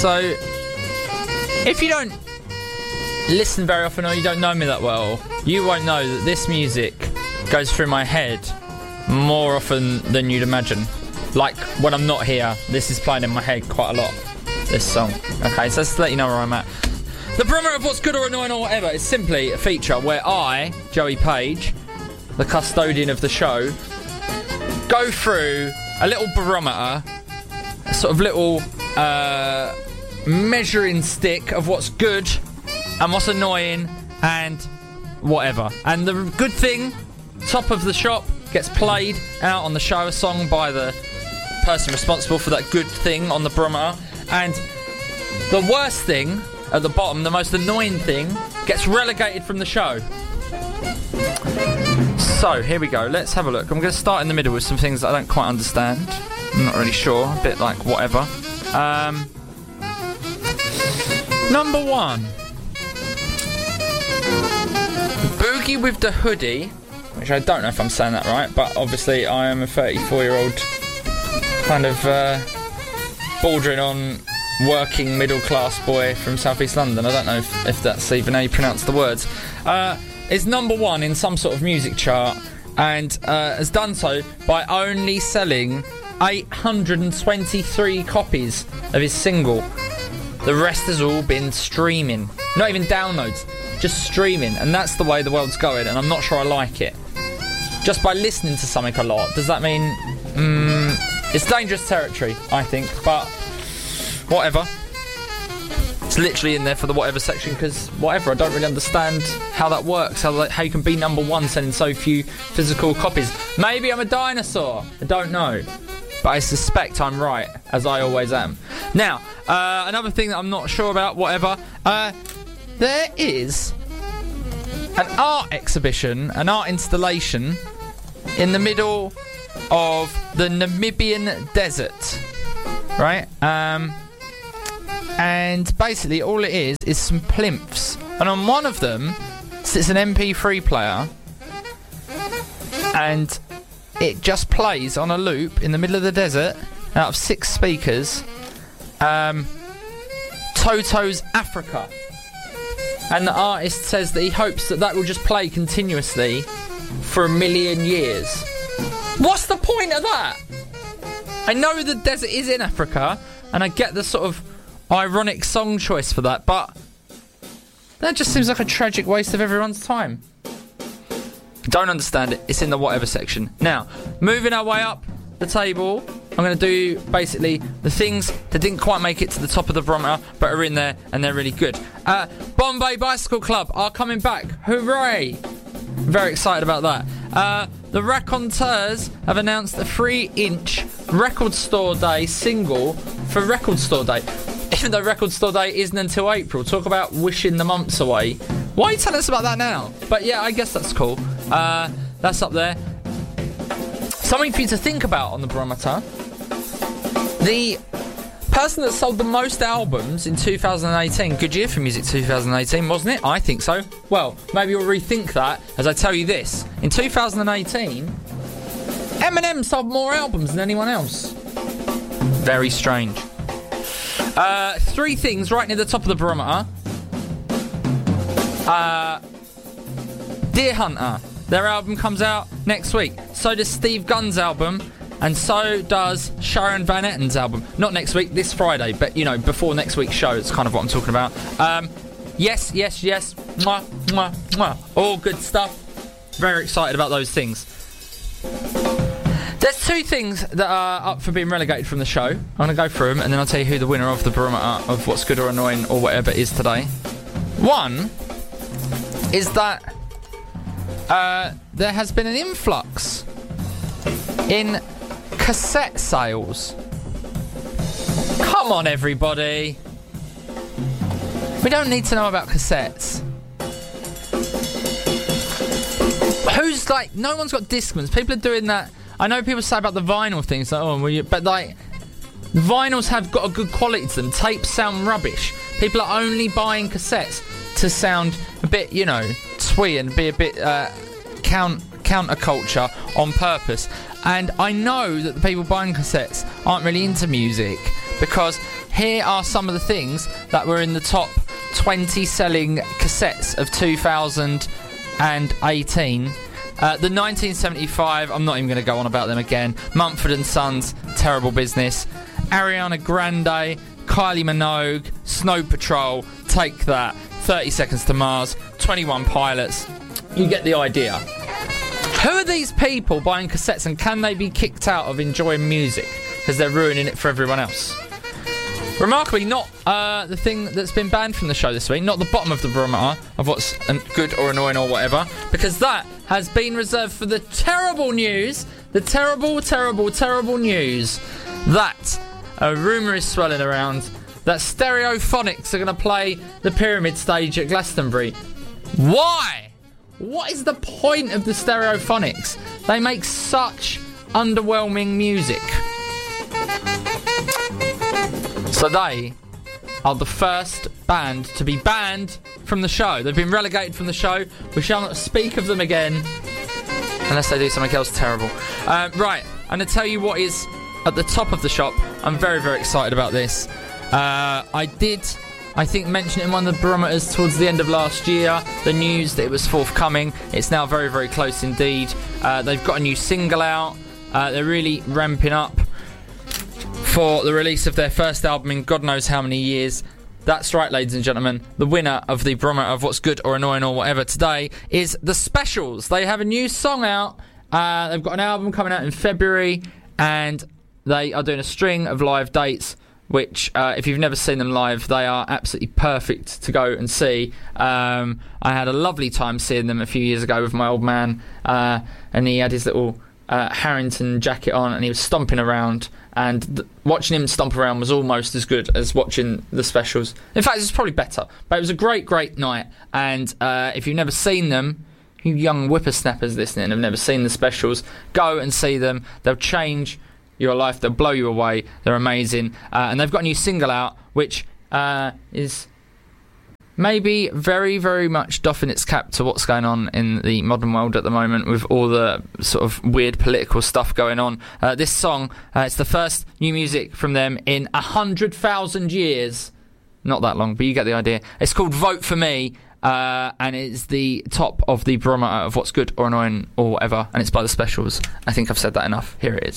So, if you don't listen very often or you don't know me that well, you won't know that this music goes through my head more often than you'd imagine. Like, when I'm not here, this is playing in my head quite a lot, this song. Okay, so let's let you know where I'm at. The barometer of what's good or annoying or whatever is simply a feature where I, Joey Page, the custodian of the show, go through a little barometer, a sort of little measuring stick of what's good and what's annoying and whatever. And the good thing, top of the shop, gets played out on the show, a song by the person responsible for that good thing on the barometer. And the worst thing at the bottom, the most annoying thing, gets relegated from the show. So, here we go. Let's have a look. I'm going to start in the middle with some things that I don't quite understand. I'm not really sure. A bit like whatever. Number 1. Boogie with the Hoodie, which I don't know if I'm saying that right, but obviously I am a 34-year-old kind of bordering on working middle-class boy from South East London. I don't know if that's even how you pronounce the words. Is number 1 in some sort of music chart and has done so by only selling 823 copies of his single. The rest has all been streaming. Not even downloads, just streaming. And that's the way the world's going, and I'm not sure I like it. Just by listening to something a lot, does that mean... it's dangerous territory, I think, but whatever. It's literally in there for the whatever section, because whatever, I don't really understand how that works, how you can be number 1 selling so few physical copies. Maybe I'm a dinosaur, I don't know. But I suspect I'm right, as I always am. Now, another thing that I'm not sure about, whatever, there is an art exhibition, an art installation in the middle of the Namibian desert, right? And basically all it is some plimps. And on one of them sits an MP3 player, and it just plays on a loop in the middle of the desert out of 6 speakers. Toto's Africa. And the artist says that he hopes that will just play continuously for 1 million years. What's the point of that? I know the desert is in Africa, and I get the sort of ironic song choice for that, but that just seems like a tragic waste of everyone's time. Don't understand it. It's in the whatever section. Now, moving our way up the table, I'm going to do basically the things that didn't quite make it to the top of the barometer but are in there and they're really good. Bombay Bicycle Club are coming back. Hooray! Very excited about that. The Raconteurs have announced a 3-inch Record Store Day single for Record Store Day. Even though Record Store Day isn't until April. Talk about wishing the months away. Why are you telling us about that now? But yeah, I guess that's cool. That's up there. Something for you to think about on the barometer. The person that sold the most albums in 2018, good year for music 2018, wasn't it? I think so. Well, maybe you'll rethink that as I tell you this. In 2018, Eminem sold more albums than anyone else. Very strange. 3 things right near the top of the barometer. Deer Hunter, their album comes out next week. So does Steve Gunn's album, and so does Sharon Van Etten's album. Not next week, this Friday, but you know, before next week's show. It's kind of what I'm talking about. Yes. Mwah, mwah, mwah. All good stuff. Very excited about those things. There's 2 things that are up for being relegated from the show. I'm going to go through them, and then I'll tell you who the winner of the barometer of what's good or annoying or whatever is today. One is that there has been an influx in cassette sales. Come on, everybody. We don't need to know about cassettes. Who's like... No one's got Discmans. People are doing that... I know people say about the vinyl things, like, but like... Vinyls have got a good quality to them. Tapes sound rubbish. People are only buying cassettes to sound a bit, you know, twee and be a bit counterculture on purpose. And I know that the people buying cassettes aren't really into music because here are some of the things that were in the top 20 selling cassettes of 2018. The 1975, I'm not even going to go on about them again. Mumford & Sons, Terrible Business. Ariana Grande, Kylie Minogue, Snow Patrol, Take That, 30 Seconds to Mars, 21 Pilots. You get the idea. Who are these people buying cassettes, and can they be kicked out of enjoying music because they're ruining it for everyone else? Remarkably, not the thing that's been banned from the show this week, not the bottom of the barometer of what's good or annoying or whatever, because that has been reserved for the terrible news, the terrible, terrible, terrible news that a rumour is swirling around that Stereophonics are going to play the Pyramid Stage at Glastonbury. Why? What is the point of the Stereophonics? They make such underwhelming music. So they are the first band to be banned from the show. They've been relegated from the show. We shall not speak of them again unless they do something else terrible. Right, I'm going to tell you what is at the top of the shop. I'm very, very excited about this. I think, mention it in one of the barometers towards the end of last year. The news that it was forthcoming. It's now very, very close indeed. They've got a new single out. They're really ramping up for the release of their first album in God knows how many years. That's right, ladies and gentlemen. The winner of the barometer of what's good or annoying or whatever today is The Specials. They have a new song out. They've got an album coming out in February, and they are doing a string of live dates, which, if you've never seen them live, they are absolutely perfect to go and see. I had a lovely time seeing them a few years ago with my old man, and he had his little Harrington jacket on, and he was stomping around, and watching him stomp around was almost as good as watching The Specials. In fact, it's probably better, but it was a great, great night. And if you've never seen them, you young whippersnappers listening have never seen The Specials, go and see them. They'll change your life, they'll blow you away. They're amazing, and they've got a new single out which is maybe very, very much doffing its cap to what's going on in the modern world at the moment with all the sort of weird political stuff going on. This song, it's the first new music from them in 100,000 years. Not that long, but you get the idea. It's called Vote For Me, and it's the top of the barometer of what's good or annoying or whatever, and it's by The Specials. I think I've said that enough. Here it is.